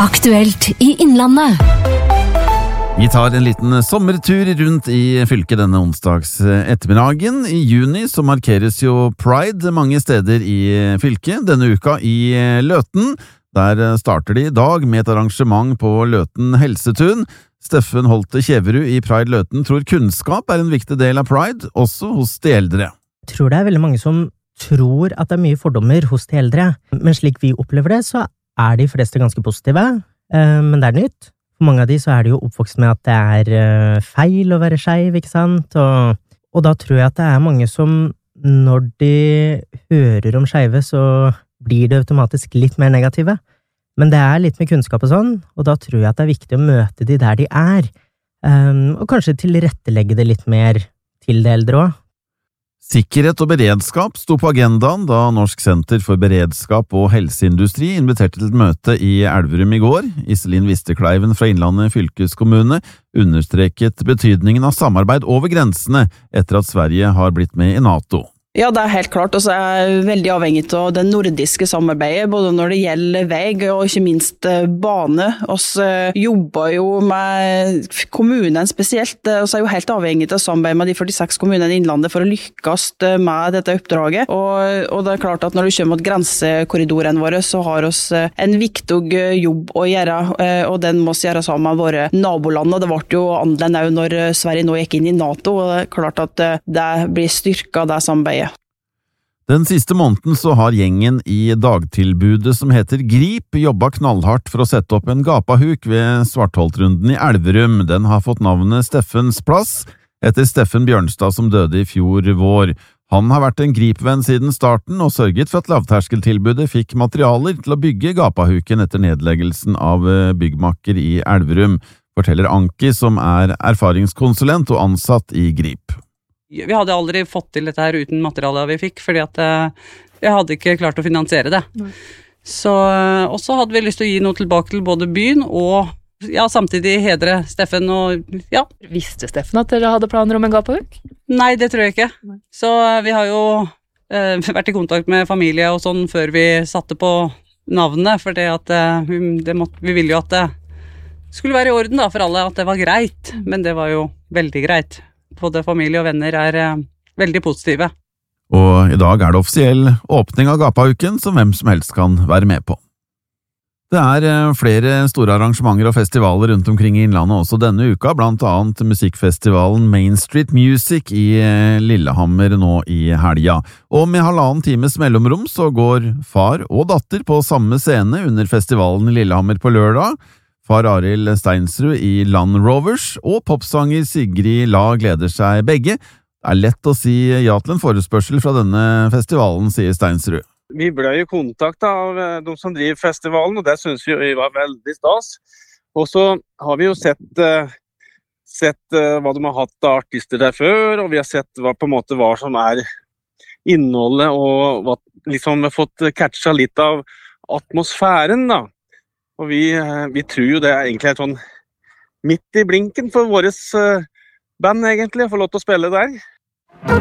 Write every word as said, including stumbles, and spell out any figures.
Aktuelt i Innlandet. Vi tar en liten sommertur rundt i fylket denne onsdags ettermiddagen. I juni så markeres jo Pride mange steder i fylket. Denne uka i Løten. Der starter de i dag med et arrangement på Løten Helsetun. Steffen Holte Kjeverud i Pride Løten tror kunnskap er en viktig del av Pride, også hos de eldre. Jeg tror det er veldig mange som tror at det er mye fordommer hos de eldre, men slik vi opplever det, så er de fleste ganske positive, men det er nytt. For mange av de så er de jo oppvokst med at det er feil å være skeiv, ikke sant? Og, og da tror jeg at det er mange som, når de hører om skeive, så blir det automatisk litt mer negative. Men det er litt med kunnskap og sånn, og da tror jeg at det er viktig å møte de der de er, um, og kanskje tilrettelegge det litt mer til det eldre også. Sikkerhet og beredskap sto på agendaen da Norsk Senter for Beredskap og Helseindustri inviterte til et møte i Elverum i går. Iselin Vistekleiven fra Innlandet fylkeskommune understreket betydningen av samarbeid over grensene etter at Sverige har blitt med i NATO. Ja, det er helt klart. Altså, jeg er veldig avhengig av det nordiske samarbeidet, både når det gjelder vei og ikke minst bane. Vi jobber jo med kommunen spesielt, og så er jo helt avhengig av samarbeid med de førtiseks kommunene i Innlandet for å lykkes med dette oppdraget. Og, og det er klart at når det kommer mot grensekorridorene våre, så har vi en viktig jobb å gjøre, og den må vi gjøre sammen med våre naboland. Og det ble jo annerledes når Sverige nå gikk inn i NATO, og det er klart at det blir styrket det samarbeidet. Den siste måneden så har gjengen i dagtilbudet som heter Grip jobbet knallhardt for å sette opp en gapahuk ved Svartholtrunden i Elverum. Den har fått navnet Steffens plass, etter Steffen Bjørnstad som døde i fjor vår. Han har vært en Grip-venn siden starten og sørget for at lavterskeltilbudet fikk materialer til å bygge gapahuken etter nedleggelsen av byggmakker i Elverum, forteller Anki som er erfaringskonsulent og ansatt i Grip. Vi hadde aldri fått til dette her uten materialet vi fikk, fordi at jeg hadde ikke klart å finansiere det. Så, og så hadde vi lyst til å gi noe tilbake til både byen og ja, samtidig hedre Steffen og ja. Visste Steffen at dere hadde planer om en gapahuk? Nei, det tror jeg ikke. Så vi har jo eh, vært i kontakt med familie og sånn før vi satte på navnet, for det at eh, det måtte, vi ville jo at det skulle være i orden da, for alle, at det var greit, men det var jo veldig greit. Både familie og venner er eh, veldig positive. Og i dag er det offisiell åpning av gapahuken som hvem som helst kan være med på. Det er eh, flere store arrangementer og festivaler rundt omkring i Innlandet også denne uka, blant annet musikkfestivalen Main Street Music i eh, Lillehammer nå i helga. Og med halvannen times mellomrom så går far og datter på samme scene under festivalen i Lillehammer på lørdag. Far Arild Steinsrud i Land Rovers og popsanger Sigrid La gleder seg begge. Det er lett å si ja til en forespørsel fra denne festivalen, sier Steinsrud. Vi ble jo kontaktet av de som driver festivalen, og det synes vi var veldig stas. Og så har vi jo sett, sett hva de har hatt av artister der før, og vi har sett hva, på en måte, hva som er innholdet, og hva, liksom har fått catcha litt av atmosfæren da. Og vi, vi tror jo det er egentlig er sånn midt i blinken for våres band egentlig, å få lov til å spille der.